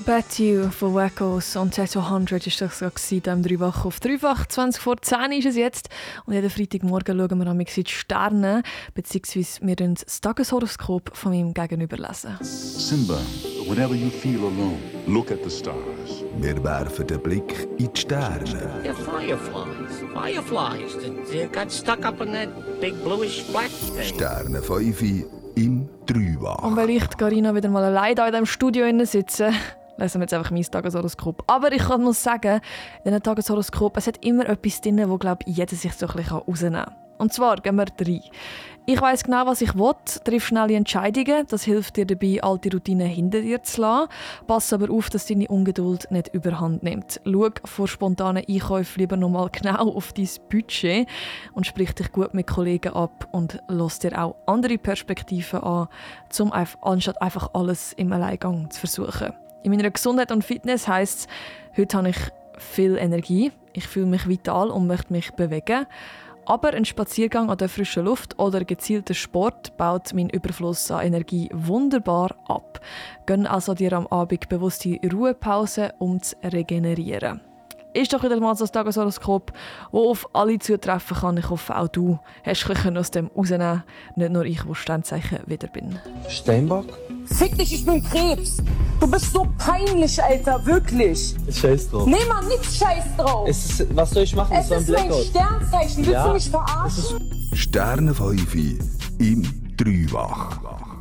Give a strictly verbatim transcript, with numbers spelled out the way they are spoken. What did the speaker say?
Bet You von Wackos und Tattoo hundert ist das so im Dreifach auf Dreifach. zwanzig vor zehn ist es jetzt. Und jeden Freitagmorgen schauen wir an die Sterne, beziehungsweise wir lesen das Tageshoroskop von meinem Gegenüber lesen. Simba, whenever you feel alone, look at the stars. Wir werfen den Blick in die Sterne. They're fireflies. Fireflies that uh, got stuck up in that big bluish black thing. Sterne fünf im Dreifach. Und weil ich Carina wieder mal allein hier in diesem Studio sitze, lesen wir jetzt einfach mein Tageshoroskop. Aber ich kann nur sagen, in diesem Tageshoroskop, es hat immer etwas drin, wo, glaube ich, jeder sich so ein bisschen rausnehmen kann. Und zwar gehen wir rein. Ich weiss genau, was ich will, triff schnelle Entscheidungen. Das hilft dir dabei, alte Routinen hinter dir zu lassen. Pass aber auf, dass deine Ungeduld nicht überhand nimmt. Schau vor spontanen Einkäufen lieber noch mal genau auf dein Budget und sprich dich gut mit Kollegen ab und lass dir auch andere Perspektiven an, um anstatt einfach alles im Alleingang zu versuchen. In meiner Gesundheit und Fitness heisst es, heute habe ich viel Energie, ich fühle mich vital und möchte mich bewegen. Aber ein Spaziergang an der frischen Luft oder gezielter Sport baut meinen Überfluss an Energie wunderbar ab. Gönn also dir am Abend bewusste Ruhepause, um zu regenerieren. Ist doch wieder mal so ein Tageshoroskop, das auf alle zutreffen kann. Ich hoffe, auch du hast ein aus dem rausnehmen. Nicht nur ich, wo Sternzeichen wieder bin. Steinbock? Fick dich, ich bin Krebs. Du bist so peinlich, Alter, wirklich. Scheiß drauf. Nee, Mann, nix scheiß drauf. Es ist, was soll ich machen? Es das ist war ein mein Blackout. Sternzeichen. Willst Ja, du mich verarschen? Sterne fünf im Dreifach.